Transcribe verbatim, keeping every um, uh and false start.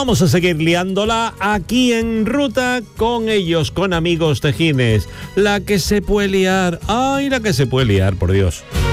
Vamos a seguir liándola aquí en ruta con ellos, con Amigos Tejines. La que se puede liar. Ay, la que se puede liar, por Dios.